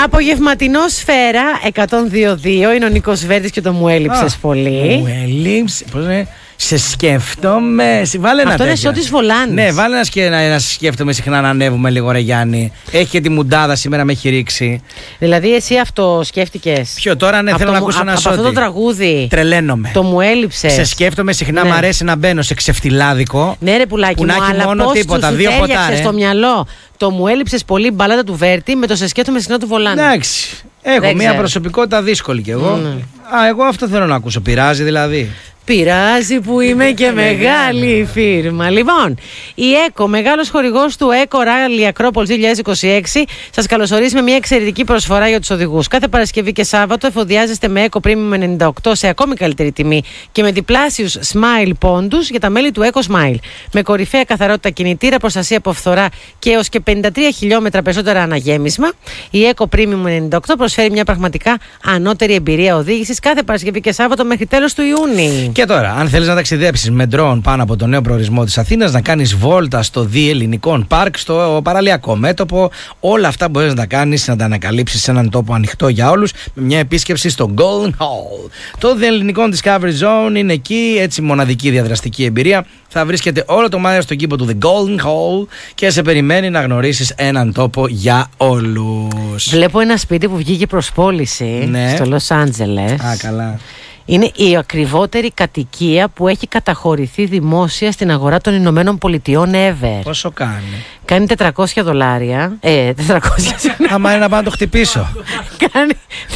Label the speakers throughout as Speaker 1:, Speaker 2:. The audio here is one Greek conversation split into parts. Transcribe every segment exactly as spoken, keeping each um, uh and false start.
Speaker 1: Απογευματινό Σφαίρα εκατόν δύο κόμμα δύο. Είναι ο Νίκος Βέρτης και το μου έλειψες πολύ.
Speaker 2: Μου έλειψε. Πώς είναι. Σε σκέφτομαι. Βάλε ένα
Speaker 1: αυτό είναι Σώτης Βολάνης.
Speaker 2: Ναι, βάλε ένα, σκε... να σκέφτομαι συχνά να ανέβουμε λίγο, ρε Γιάννη. Έχει και τη μουντάδα σήμερα, με έχει ρίξει.
Speaker 1: Δηλαδή, εσύ αυτό σκέφτηκες?
Speaker 2: Ποιο τώρα, ναι,
Speaker 1: αυτό
Speaker 2: θέλω
Speaker 1: μου...
Speaker 2: να ακούσω ένα Σώτη.
Speaker 1: Από αυτό το τραγούδι.
Speaker 2: Τρελαίνομαι.
Speaker 1: Το μου έλειψες.
Speaker 2: Σε σκέφτομαι συχνά,
Speaker 1: ναι.
Speaker 2: Μ' αρέσει να μπαίνω σε ξεφτιλάδικο.
Speaker 1: Ναι, ρε πουλάκι
Speaker 2: που
Speaker 1: μου,
Speaker 2: να έχει
Speaker 1: αλλά
Speaker 2: μόνο
Speaker 1: πώς
Speaker 2: τίποτα.
Speaker 1: Σου
Speaker 2: Δύο ποτά.
Speaker 1: Στο μυαλό. Το μου έλειψες πολύ μπαλάτα του Βέρτη με το σε σκέφτομαι συχνά του Βολάνη.
Speaker 2: Εντάξει. Έχω
Speaker 1: Δεν
Speaker 2: μια
Speaker 1: ξέρω.
Speaker 2: προσωπικότητα δύσκολη κι εγώ.
Speaker 1: Mm.
Speaker 2: Α, εγώ αυτό θέλω να ακούσω. Πειράζει δηλαδή.
Speaker 1: Πειράζει που είμαι και μεγάλη φίρμα. Λοιπόν, η ΕΚΟ, μεγάλος χορηγός του ΕΚΟ Rally Acropolis δύο χιλιάδες είκοσι έξι, σας καλωσορίζει με μια εξαιρετική προσφορά για τους οδηγούς. Κάθε Παρασκευή και Σάββατο εφοδιάζεστε με ΕΚΟ Premium ενενήντα οκτώ σε ακόμη καλύτερη τιμή και με διπλάσιους Smile πόντους για τα μέλη του ΕΚΟ Smile. Με κορυφαία καθαρότητα κινητήρα, προστασία από φθορά και έως και πενήντα τρία χιλιόμετρα περισσότερα αναγέμισμα, η ΕΚΟ Premium ενενήντα οκτώ προσφέρει μια πραγματικά ανώτερη εμπειρία οδήγησης κάθε Παρασκευή και Σάββατο μέχρι τέλος του Ιούνιου.
Speaker 2: Και τώρα, αν θέλεις να ταξιδέψεις με ντρόουν πάνω από το νέο προορισμό της Αθήνας, να κάνεις βόλτα στο Διελληνικών Πάρκ, στο παραλιακό μέτωπο, όλα αυτά μπορείς να τα κάνεις, να τα ανακαλύψεις σε έναν τόπο ανοιχτό για όλους, με μια επίσκεψη στο Golden Hall. Το Διελληνικών Discovery Zone είναι εκεί, έτσι μοναδική διαδραστική εμπειρία. Θα βρίσκεται όλο το μάτι στον κήπο του The Golden Hall και σε περιμένει να γνωρίσεις έναν τόπο για όλους.
Speaker 1: Βλέπω ένα σπίτι που βγήκε προς πώληση, ναι, στο Λος Άντζελες.
Speaker 2: Α, καλά.
Speaker 1: Είναι η ακριβότερη κατοικία που έχει καταχωρηθεί δημόσια στην αγορά των Ηνωμένων Πολιτειών ever.
Speaker 2: Πόσο κάνει?
Speaker 1: Κάνει τετρακόσια δολάρια. Ε, τετρακόσια.
Speaker 2: Άμα είναι να πάω να το χτυπήσω.
Speaker 1: Κάνει.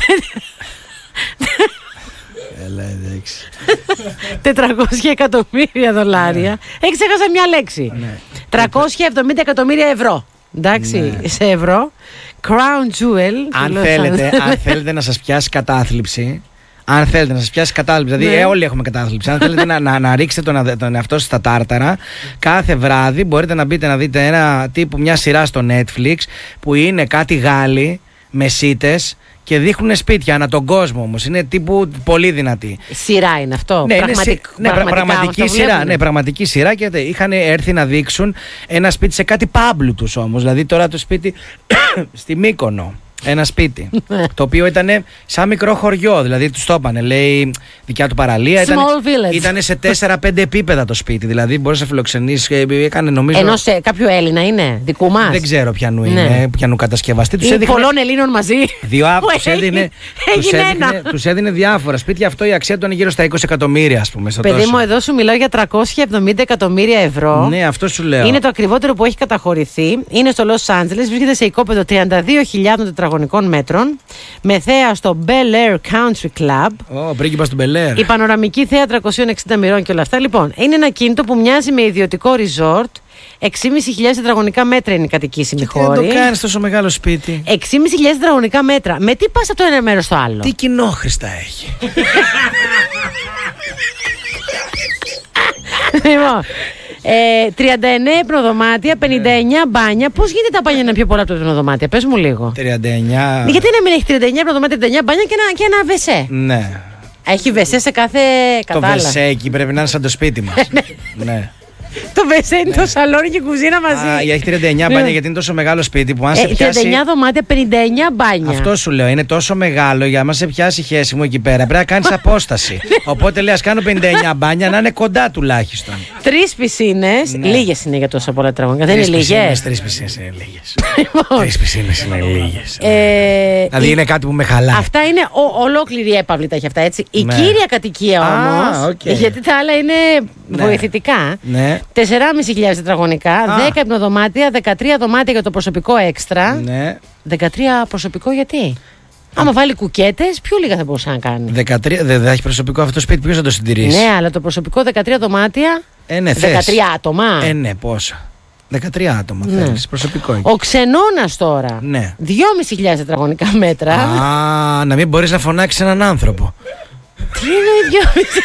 Speaker 2: Έλα, εντάξει.
Speaker 1: τετρακόσια εκατομμύρια δολάρια. Έχει ξέχασα μια λέξη.
Speaker 2: Ναι.
Speaker 1: τριακόσια εβδομήντα εκατομμύρια ευρώ. Εντάξει, ναι, σε ευρώ. Crown Jewel.
Speaker 2: Αν θέλετε, αν θέλετε να σας πιάσει κατάθλιψη. Αν θέλετε να σας πιάσει κατάθλιψη, δηλαδή ναι, ε, όλοι έχουμε κατάθλιψη. Αν θέλετε να, να, να ρίξετε τον, τον εαυτό σας στα τάρταρα, κάθε βράδυ μπορείτε να μπείτε να δείτε ένα τύπου, μια σειρά στο Netflix που είναι κάτι Γάλλοι με σίτες και δείχνουν σπίτια ανά τον κόσμο όμως. Είναι τύπου πολύ δυνατή.
Speaker 1: Σειρά είναι αυτό.
Speaker 2: Ναι,
Speaker 1: Πραγματικ...
Speaker 2: είναι, ναι, πραγματική σειρά. Ναι, πραγματική σειρά και είχαν έρθει να δείξουν ένα σπίτι σε κάτι πάμπλου τους όμως. Δηλαδή τώρα το σπίτι στη Μύκονο. Ένα σπίτι. Το οποίο ήταν σαν μικρό χωριό. Δηλαδή του το είπανε. Λέει δικιά του παραλία. Ήταν σε τέσσερα πέντε επίπεδα το σπίτι. Δηλαδή μπορείς να φιλοξενείς. Έκανε νομίζω.
Speaker 1: Ενώ σε κάποιο Έλληνα είναι δικού μας.
Speaker 2: Δεν ξέρω ποιανού είναι. Ναι. Ποιανού κατασκευαστή.
Speaker 1: Τους έδινε. Πολλών Ελλήνων μαζί.
Speaker 2: Τους έδινε, τους έδινε, τους έδινε διάφορα σπίτια. Αυτό η αξία του είναι γύρω στα είκοσι εκατομμύρια, ας πούμε.
Speaker 1: Παιδί μου, εδώ σου μιλάω για τριακόσια εβδομήντα εκατομμύρια ευρώ.
Speaker 2: Ναι, αυτό σου λέω.
Speaker 1: Είναι το ακριβότερο που έχει καταχωρηθεί. Είναι στο Λος Άντζελες. Βρίσκεται σε οικόπεδο τριάντα δύο χιλιάδων τετραγωνικών μέτρων. Με θέα στο Bel Air Country Club.
Speaker 2: Ω, πρίγκιπας του Bel Air.
Speaker 1: Η πανοραμική θέα τριακόσια εξήντα μοιρών και όλα αυτά. Λοιπόν, είναι ένα κίνητο που μοιάζει με ιδιωτικό resort. έξι χιλιάδες πεντακόσια τετραγωνικά μέτρα είναι η κατοικήσιμη χώρη.
Speaker 2: Δεν το κάνεις τόσο μεγάλο σπίτι.
Speaker 1: έξι χιλιάδες πεντακόσια τετραγωνικά μέτρα. Με τι πας από το ένα μέρος στο άλλο?
Speaker 2: Τι κοινόχρηστα έχει.
Speaker 1: Λοιπόν, ε, τριάντα εννέα υπνοδωμάτια, πενήντα εννέα μπάνια. Πώς γίνεται τα μπάνια να είναι πιο πολλά από τα υπνοδωμάτια? Πες μου λίγο.
Speaker 2: τριάντα εννέα.
Speaker 1: Γιατί να μην έχει τριάντα εννέα υπνοδωμάτια, τριάντα εννέα μπάνια και ένα, και ένα βεσέ?
Speaker 2: Ναι.
Speaker 1: Έχει βεσέ σε κάθε.
Speaker 2: Το βεσέ εκεί πρέπει να είναι σαν το σπίτι μας. Ναι.
Speaker 1: Το βεσέ είναι το σαλόνι και η κουζίνα μαζί.
Speaker 2: Α, έχει τριάντα εννέα μπάνια γιατί είναι τόσο μεγάλο σπίτι που αν σε πιάσει.
Speaker 1: τριάντα εννέα δωμάτια, πενήντα εννέα μπάνια.
Speaker 2: Αυτό σου λέω. Είναι τόσο μεγάλο για να σε πιάσει η χέση μου εκεί πέρα. Πρέπει να κάνει απόσταση. Οπότε λέει, α κάνω πενήντα εννέα μπάνια να είναι κοντά τουλάχιστον.
Speaker 1: Τρεις πισίνες.
Speaker 2: Ναι.
Speaker 1: Λίγες είναι για τόσα πολλά τετραγωνικά. Δεν είναι λίγες.
Speaker 2: Τρεις πισίνες είναι λίγες. Τρεις πισίνες είναι λίγες. Δηλαδή είναι κάτι που με χαλάει.
Speaker 1: Αυτά είναι ολόκληρη έπαυλη τα έχει αυτά, έτσι. Η κύρια κατοικία όμως. Γιατί τα άλλα είναι βοηθητικά. τεσσεράμισι χιλιάδες τετραγωνικά, δέκα υπνοδωμάτια, δεκατρία δωμάτια για το προσωπικό έξτρα.
Speaker 2: Ναι.
Speaker 1: δεκατρία προσωπικό γιατί? Άμα βάλει κουκέτες, πιο λίγα θα μπορούσε να κάνει.
Speaker 2: δεκατρία, δεν θα έχει προσωπικό αυτό το σπίτι, ποιος θα το συντηρήσει?
Speaker 1: Ναι, αλλά το προσωπικό δεκατρία δωμάτια.
Speaker 2: Ε, ναι,
Speaker 1: δεκατρία άτομα.
Speaker 2: Ε, ναι, πόσα. δεκατρία άτομα ναι. Θέλεις, προσωπικό εκεί.
Speaker 1: Ο ξενώνας τώρα.
Speaker 2: Ναι.
Speaker 1: δυόμισι χιλιάδες τετραγωνικά μέτρα.
Speaker 2: Α, να μην μπορείς να φωνάξεις έναν άνθρωπο.
Speaker 1: Τι είναι δυόμισι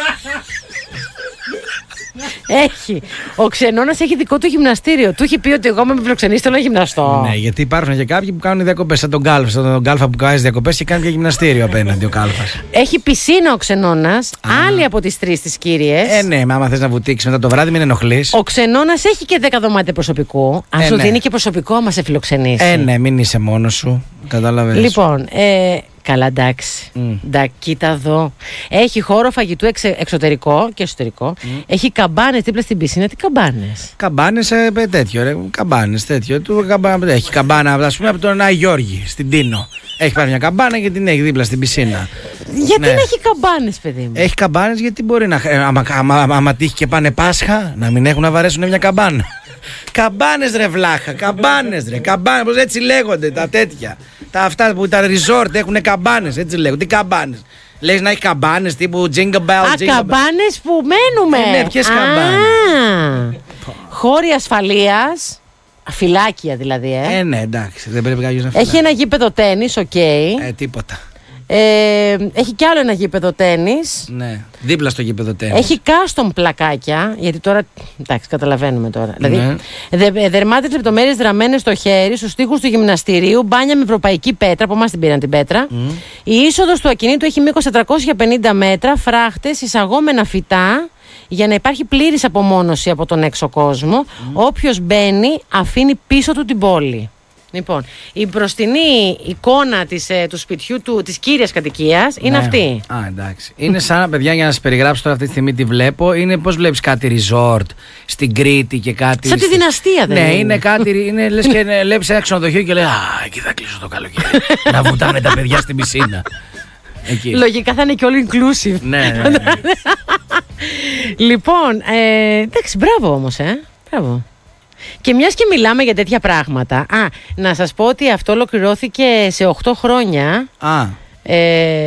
Speaker 1: Έχει. Ο ξενώνας έχει δικό του γυμναστήριο. Του έχει πει ότι εγώ με φιλοξενήσει, θέλω να γυμναστώ.
Speaker 2: Ναι, γιατί υπάρχουν και κάποιοι που κάνουν διακοπές. Σαν τον Κάλφα, σαν τον Κάλφα που κάνει διακοπές και κάνει και γυμναστήριο απέναντι ο Κάλφας.
Speaker 1: Έχει πισίνα ο ξενώνας, άλλη από τις τρεις τις κύριες.
Speaker 2: Ε, ναι, άμα θες να βουτήξεις μετά το βράδυ, μην ενοχλείς.
Speaker 1: Ο ξενώνας έχει και δέκα δωμάτια προσωπικού. Αν
Speaker 2: ε,
Speaker 1: σου
Speaker 2: ναι.
Speaker 1: δίνει και προσωπικό, άμα σε φιλοξενήσει.
Speaker 2: Ε, ναι, μην είσαι μόνος σου. Καταλαβαίνεις.
Speaker 1: Λοιπόν, ε, καλά, εντάξει. Mm. Εντάξει, κοίτα εδώ. Έχει χώρο φαγητού εξε, εξωτερικό και εσωτερικό. Mm. Έχει καμπάνες δίπλα στην πισίνα. Τι καμπάνες?
Speaker 2: Καμπάνες ε, τέτοιο, ρε. Καμπάνες τέτοιο. Του, καμπάνα, έχει καμπάνα, ας πούμε, από τον Άι Γιώργη στην Τίνο. Έχει πάρει μια καμπάνα και την έχει δίπλα στην πισίνα.
Speaker 1: Γιατί
Speaker 2: ναι.
Speaker 1: να έχει καμπάνες, παιδί μου?
Speaker 2: Έχει καμπάνες γιατί μπορεί να. Ε, άμα, άμα, άμα, άμα τύχει και πάνε Πάσχα, να μην έχουν να βαρέσουν μια καμπάνα. Καμπάνες, ρε βλάχα. Καμπάνες, ρε. Καμπάνες, πώς έτσι λέγονται τα τέτοια. Τα αυτά που τα resort έχουν καμπάνες, έτσι λέγονται. Τι καμπάνες? Λες να έχει καμπάνες τύπου Jingle Bell?
Speaker 1: Α, καμπάνες που μένουμε.
Speaker 2: Ε, ναι, ποιες καμπάνες?
Speaker 1: Χώροι ασφαλείας. Φυλάκια δηλαδή, ε.
Speaker 2: Ε, ναι, εντάξει, δεν πρέπει κάποιος να φυλάει.
Speaker 1: Έχει ένα γήπεδο τένις, οκ. Okay.
Speaker 2: Ε, τίποτα.
Speaker 1: Ε, έχει κι άλλο ένα γήπεδο τένις.
Speaker 2: Ναι, δίπλα στο γήπεδο τένις.
Speaker 1: Έχει custom πλακάκια, γιατί τώρα, εντάξει, καταλαβαίνουμε τώρα.
Speaker 2: Ναι.
Speaker 1: Δηλαδή, δε, δερμάτες λεπτομέρειες δραμμένες στο χέρι, στους τοίχους του γυμναστηρίου, μπάνια με ευρωπαϊκή πέτρα, από εμάς την πήραν την πέτρα. Mm. Η είσοδος του ακινήτου έχει μήκος τετρακόσια πενήντα μέτρα, φράχτες, εισαγόμενα φυτά, για να υπάρχει πλήρης απομόνωση από τον έξω κόσμο. Mm. Όποιος μπαίνει αφήνει πίσω του την πόλη. Λοιπόν, η μπροστινή εικόνα της, ε, του σπιτιού του, της κύριας κατοικίας είναι, ναι, αυτή. Α,
Speaker 2: εντάξει. Είναι σαν, παιδιά, για να σας περιγράψω τώρα αυτή τη στιγμή τη βλέπω, είναι πώς βλέπεις κάτι resort στην Κρήτη και κάτι.
Speaker 1: Σαν στη... τη δυναστεία, δεν
Speaker 2: ναι,
Speaker 1: είναι?
Speaker 2: Ναι, είναι κάτι, είναι, λες και βλέπεις ένα ξενοδοχείο και λέει «Α, εκεί θα κλείσω το καλοκαίρι, να βουτάνε τα παιδιά στην πισίνα». Εκεί.
Speaker 1: Λογικά θα είναι και all inclusive.
Speaker 2: Ναι, ναι, ναι.
Speaker 1: Λοιπόν, ε, εντάξει, μπράβο όμως, ε. Μπράβο. Και μιας και μιλάμε για τέτοια πράγματα. Α, να σας πω ότι αυτό ολοκληρώθηκε σε οκτώ χρόνια.
Speaker 2: Α.
Speaker 1: Ε,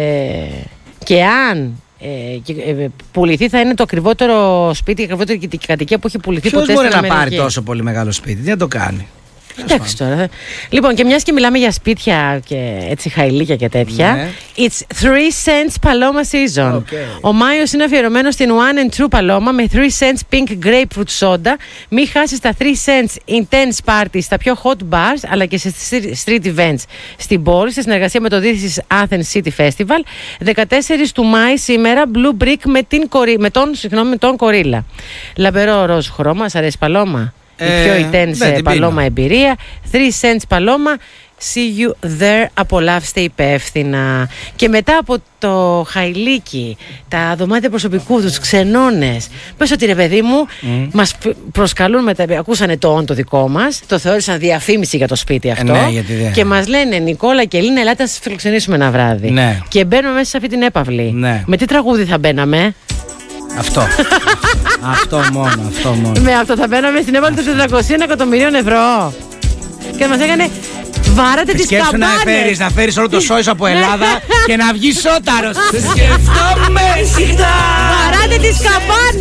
Speaker 1: και αν ε, και, ε, πουληθεί, θα είναι το ακριβότερο σπίτι, η ακριβότερη κατοικία που έχει πουληθεί.
Speaker 2: Ποιος
Speaker 1: ποτέ
Speaker 2: μπορεί
Speaker 1: στην
Speaker 2: να
Speaker 1: Αμερική.
Speaker 2: πάρει τόσο πολύ μεγάλο σπίτι, τι να το κάνει?
Speaker 1: Εντάξει τώρα. Λοιπόν, και μιας και μιλάμε για σπίτια και έτσι χαϊλίκια και τέτοια,
Speaker 2: ναι.
Speaker 1: It's three cents Paloma season.
Speaker 2: Okay.
Speaker 1: Ο Μάιος είναι αφιερωμένος στην One and True Paloma με three cents pink grapefruit soda. Μην χάσεις τα three cents intense parties στα πιο hot bars αλλά και σε street events στην πόλη, σε συνεργασία με το This is Athens City Festival. δεκατέσσερις του Μάη σήμερα, Blue Brick με, την, με τον, συγγνώμη, με τον Κορίλα. Λαμπερό ροζ χρώμα, σ' αρέσει Παλώμα? Η πιο intense Παλώμα εμπειρία. three cents Παλώμα. See you there. Απολαύστε υπεύθυνα. Και μετά από το χαϊλίκι, τα δωμάτια προσωπικού, τους ξενώνες, πες ότι, ρε παιδί μου, mm. μας προσκαλούν μετά. Ακούσανε το όν το δικό μας, το θεώρησαν διαφήμιση για το σπίτι αυτό.
Speaker 2: Ε, ναι, γιατί δεν...
Speaker 1: Και μας λένε Νικόλα και Ελίνα, ελάτε να σας φιλοξενήσουμε ένα βράδυ.
Speaker 2: Ναι.
Speaker 1: Και μπαίνουμε μέσα σε αυτή την έπαυλη.
Speaker 2: Ναι.
Speaker 1: Με τι τραγούδι θα μπαίναμε?
Speaker 2: Αυτό. Αυτό μόνο, αυτό μόνο.
Speaker 1: Με αυτό θα μπαίναμε στην έπαυλη των τετρακοσίων εκατομμυρίων ευρώ. Και μας έκανε βάρατε τις καμπάνες.
Speaker 2: Σκέψου να φέρεις, να φέρεις όλο το σόις από Ελλάδα και να βγεις σώταρος. Σε σκέφτομαι